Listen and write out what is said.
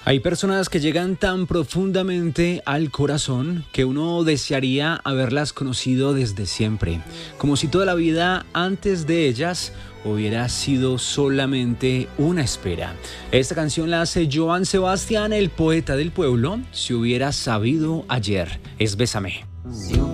Hay personas que llegan tan profundamente al corazón que uno desearía haberlas conocido desde siempre, como si toda la vida antes de ellas hubiera sido solamente una espera. Esta canción la hace Joan Sebastián, el poeta del pueblo. Si hubiera sabido ayer, es Bésame.